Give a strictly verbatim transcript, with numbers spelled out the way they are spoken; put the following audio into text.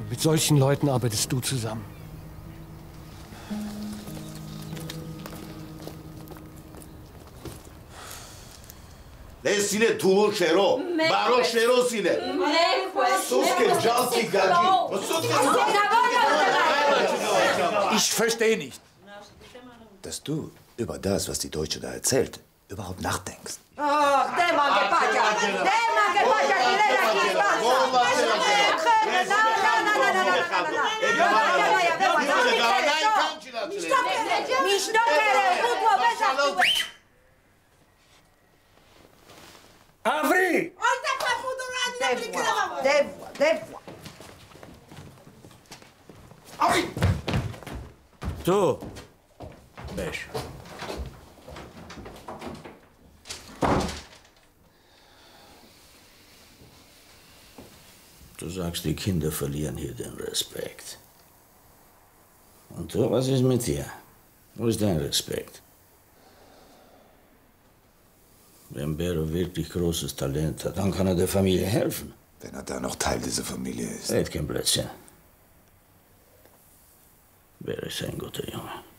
Mit solchen Leuten arbeitest du zusammen. Lesile tuvo Shero. Baro Shero sile. Suske Jalki Gaji. Ich verstehe nicht, dass du über das, was die Deutsche da erzählt, überhaupt nachdenkst. Ach, der Mann gepackt. Der Mann gepackt. Avri! Du, Besch. Du sagst, die Kinder verlieren hier den Respekt. Und du, was ist mit dir? Wo ist dein Respekt? Wenn Bero wirklich großes Talent hat, dann kann er der Familie helfen. Wenn er da noch Teil dieser Familie ist. Red kein Blödsinn. Bero ist ein guter Junge.